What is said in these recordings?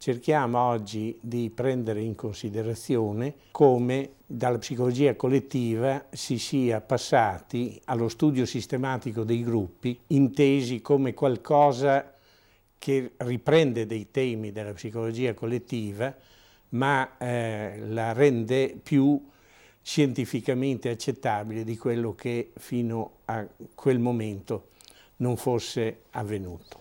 cerchiamo oggi di prendere in considerazione come dalla psicologia collettiva si sia passati allo studio sistematico dei gruppi, intesi come qualcosa che riprende dei temi della psicologia collettiva, ma la rende più scientificamente accettabile di quello che fino a quel momento non fosse avvenuto.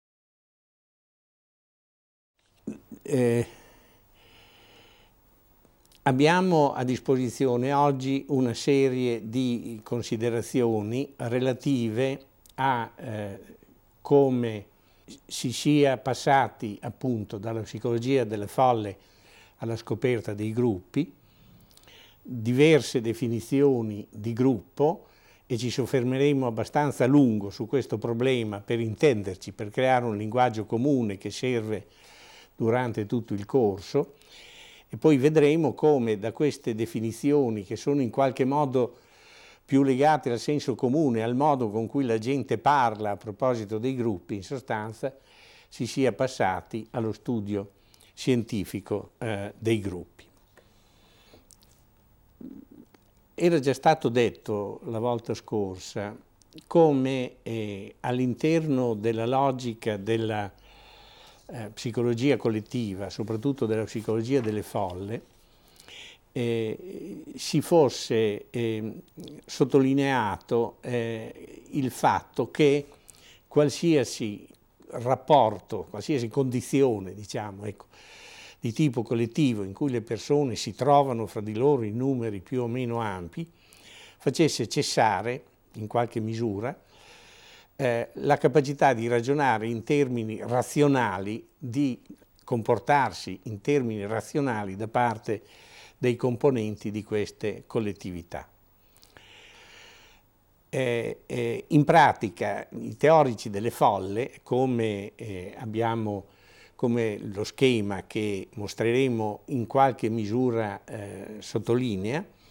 Abbiamo a disposizione oggi una serie di considerazioni relative a come si sia passati appunto dalla psicologia delle folle alla scoperta dei gruppi, diverse definizioni di gruppo, e ci soffermeremo abbastanza a lungo su questo problema per intenderci, per creare un linguaggio comune che serve durante tutto il corso, e poi vedremo come da queste definizioni, che sono in qualche modo più legate al senso comune, al modo con cui la gente parla a proposito dei gruppi, in sostanza si sia passati allo studio scientifico dei gruppi. Era già stato detto la volta scorsa come all'interno della logica della psicologia collettiva, soprattutto della psicologia delle folle, si fosse sottolineato il fatto che qualsiasi rapporto, qualsiasi condizione, diciamo, ecco, di tipo collettivo in cui le persone si trovano fra di loro in numeri più o meno ampi, facesse cessare, in qualche misura, la capacità di ragionare in termini razionali, di comportarsi in termini razionali da parte dei componenti di queste collettività. In pratica i teorici delle folle, come lo schema che mostreremo in qualche misura sottolinea,